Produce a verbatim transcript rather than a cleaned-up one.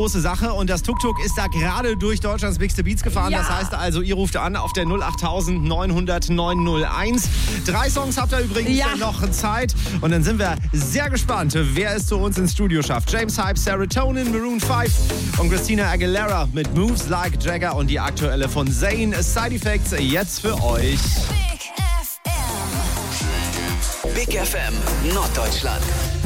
Große Sache und das Tuk-Tuk ist da gerade durch Deutschlands Bigste Beats gefahren. Ja. Das heißt also, ihr ruft an auf der null acht neun hundert neun null eins. Drei Songs habt ihr übrigens Ja. noch Zeit und dann sind wir sehr gespannt, wer es zu uns ins Studio schafft. James Hype, Serotonin, Maroon fünf und Christina Aguilera mit Moves Like Jagger und die aktuelle von Zayn, Side Effects, jetzt für euch. Big F M Norddeutschland.